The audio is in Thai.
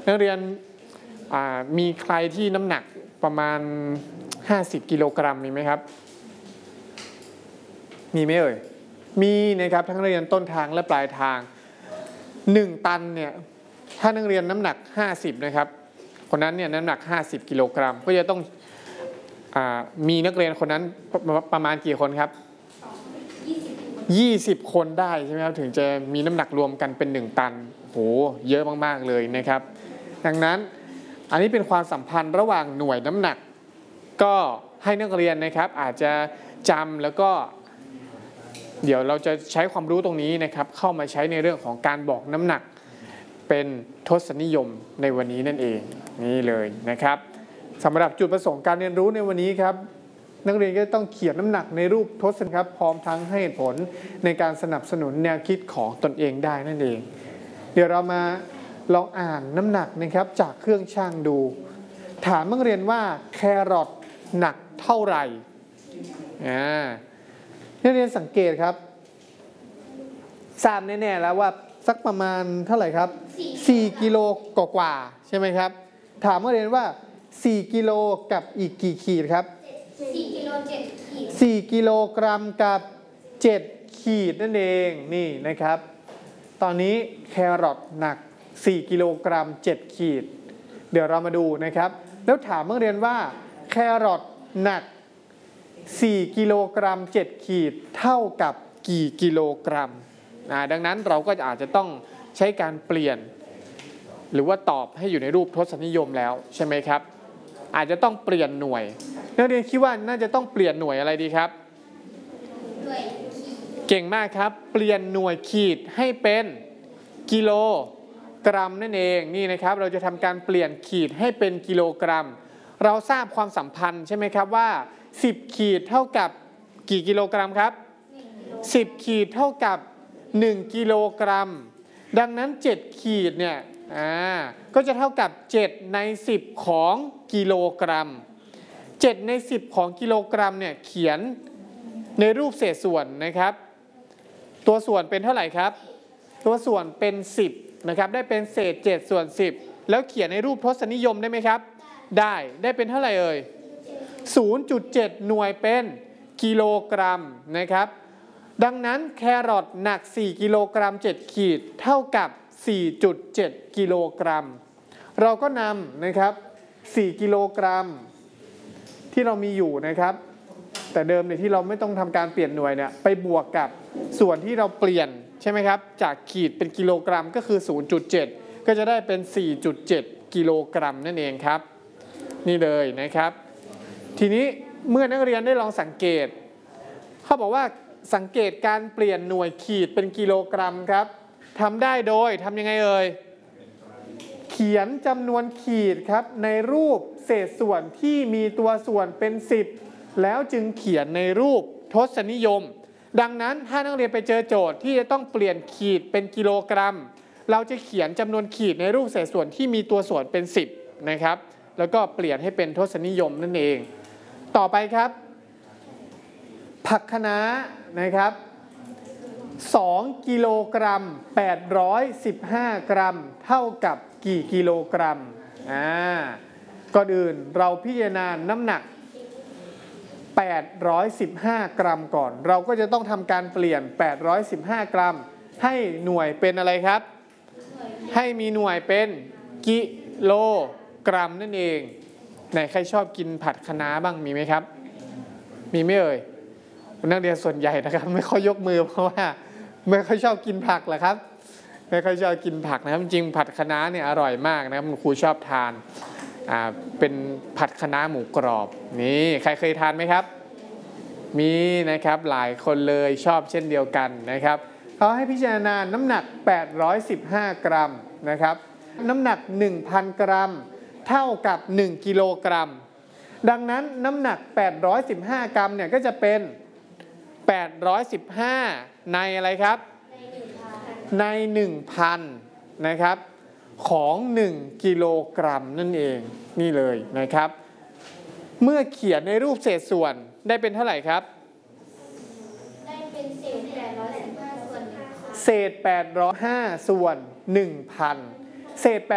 นักเรียนมีใครที่น้ำหนักประมาณ50 กิโลกรัมมีไหมครับมีไหมเอ่ยมีนะครับทั้งนักเรียนต้นทางและปลายทาง1 ตันเนี่ยถ้านักเรียนน้ำหนัก50นะครับคนนั้นเนี่ยน้ำหนัก50 กิโลกรัมก็จะต้องมีนักเรียนคนนั้นประมาณกี่คนครับ20 คนได้ใช่ไหมครับถึงจะมีน้ำหนักรวมกันเป็น1 ตันโหเยอะมากๆเลยนะครับดังนั้นอันนี้เป็นความสัมพันธ์ระหว่างหน่วยน้ำหนักก็ให้นักเรียนนะครับอาจจะจำแล้วก็เดี๋ยวเราจะใช้ความรู้ตรงนี้นะครับเข้ามาใช้ในเรื่องของการบอกน้ำหนักเป็นทศนิยมในวันนี้นั่นเองนี่เลยนะครับสำหรับจุดประสงค์การเรียนรู้ในวันนี้ครับนักเรียนก็ต้องเขียนน้ำหนักในรูปทศครับพร้อมทั้งให้เหตุผลในการสนับสนุนแนวคิดของตนเองได้นั่นเองเดี๋ยวเรามาลองอ่านน้ำหนักนะครับจากเครื่องชั่งดูถามนักเรียนว่าแครอทหนักเท่าไหร่นักเรียนสังเกตครับทราบแน่ๆแล้วว่าสักประมาณเท่าไหร่ครับ4 กิโลกว่าใช่ไหมครับถามนักเรียนว่า4 กิโลกับอีกกี่ขีดครับ 4 กิโล 7 ขีด 4 กิโลกรัมกับ7 ขีดนั่นเองนี่นะครับตอนนี้แครอทหนัก4 กิโลกรัม7 ขีดเดี๋ยวเรามาดูนะครับแล้วถามนักเรียนว่าแครอทหนัก4 กิโลกรัม7 ขีดเท่ากับกี่กิโลกรัมดังนั้นเราก็อาจจะต้องใช้การเปลี่ยนหรือว่าตอบให้อยู่ในรูปทศนิยมแล้วใช่ไหมครับอาจจะต้องเปลี่ยนหน่วยนักเรียนคิดว่าน่าจะต้องเปลี่ยนหน่วยอะไรดีครับเก่งมากครับเปลี่ยนหน่วยขีดให้เป็นกิโลกรัมนั่นเองนี่นะครับเราจะทำการเปลี่ยนขีดให้เป็นกิโลกรัมเราทราบความสัมพันธ์ใช่ไหมครับว่า10 ขีดเท่ากับกี่กิโลกรัมครับ10 ขีดเท่ากับ1 กิโลกรัมดังนั้น7 ขีดเนี่ยก็จะเท่ากับ7 ใน 10ของกิโลกรัม7 ใน 10ของกิโลกรัมเนี่ยเขียนในรูปเศษส่วนนะครับตัวส่วนเป็นเท่าไหร่ครับตัวส่วนเป็น10นะครับได้เป็นเศษ7 ส่วน 10แล้วเขียนในรูปทศนิยมได้ไหมครับได้เป็นเท่าไหร่เอ่ย 0.7 หน่วยเป็นกิโลกรัมนะครับดังนั้นแครอทหนัก4 กิโลกรัม7 ขีดเท่ากับ 4.7 กิโลกรัมเราก็นำนะครับ4 กิโลกรัมที่เรามีอยู่นะครับแต่เดิมเนี่ยที่เราไม่ต้องทำการเปลี่ยนหน่วยเนี่ยไปบวกกับส่วนที่เราเปลี่ยนใช่ไหมครับจากขีดเป็นกิโลกรัมก็คือ 0.7 ก็จะได้เป็น 4.7 กิโลกรัมนั่นเองครับนี่เลยนะครับทีนี้เมื่อนักเรียนได้ลองสังเกตเขาบอกว่าสังเกตการเปลี่ยนหน่วยขีดเป็นกิโลกรัมครับทำได้โดยทำยังไงเอ่ยเขียนจำนวนขีดครับในรูปเศษส่วนที่มีตัวส่วนเป็น10แล้วจึงเขียนในรูปทศนิยมดังนั้นถ้านักเรียนไปเจอโจทย์ที่จะต้องเปลี่ยนขีดเป็นกิโลกรัมเราจะเขียนจำนวนขีดในรูปเศษส่วนที่มีตัวส่วนเป็น10นะครับแล้วก็เปลี่ยนให้เป็นทศนิยมนั่นเองต่อไปครับผักคะน้านะครับ2 กิโลกรัม815 กรัมเท่ากับกี่กิโลกรัมก่อนอื่นเราพิจารณาน้ำหนัก815 กรัมก่อนเราก็จะต้องทำการเปลี่ยน815 กรัมให้หน่วยเป็นอะไรครับให้มีหน่วยเป็นกิโลกรัมนั่นเองไหนใครชอบกินผัดคะน้าบ้างมีไหมครับมีไหมเอ่ยนักเรียนส่วนใหญ่นะครับไม่ค่อยยกมือเพราะว่าไม่ค่อยชอบกินผักหรอกครับไม่ค่อยชอบกินผักนะครับจริงผัดคะน้าเนี่ยอร่อยมากนะครับครูชอบทานเป็นผัดคะน้าหมูกรอบนี่ใครเคยทานไหมครับมีนะครับหลายคนเลยชอบเช่นเดียวกันนะครับเขาให้พิจารณาน้ำหนัก815 กรัมนะครับน้ำหนัก 1,000 กรัมเท่ากับ1 กิโลกรัมดังนั้นน้ำหนัก815 กรัมเนี่ยก็จะเป็น815ในอะไรครับใน 1,000 นะครับของ1 กิโลกรัมนั่นเองนี่เลยนะครับเมื่อเขียนในรูปเศษส่วนได้เป็นเท่าไหร่ครับได้เป็นเศษ815 ส่วนเศษ805 ส่วน 1,000 เศษ